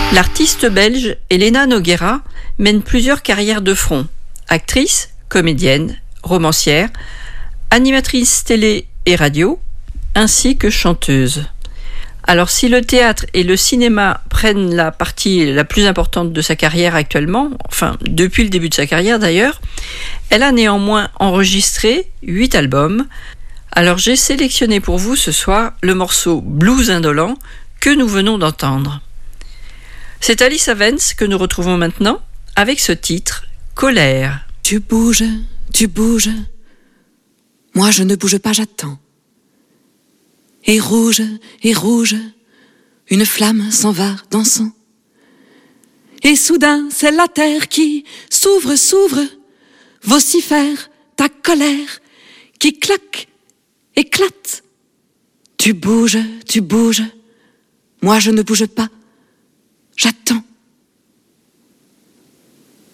L'artiste belge Elena Nogueira mène plusieurs carrières de front. Actrice, comédienne, romancière, animatrice télé et radio, ainsi que chanteuse. Alors si le théâtre et le cinéma prennent la partie la plus importante de sa carrière actuellement, enfin depuis le début de sa carrière d'ailleurs, elle a néanmoins enregistré 8 albums. Alors j'ai sélectionné pour vous ce soir le morceau Blues indolent que nous venons d'entendre. C'est Alice Evans que nous retrouvons maintenant avec ce titre, Colère. Tu bouges, moi je ne bouge pas, j'attends. Et rouge, une flamme s'en va dansant. Et soudain c'est la terre qui s'ouvre, vocifère ta colère, qui claque, éclate. Tu bouges, moi je ne bouge pas, j'attends.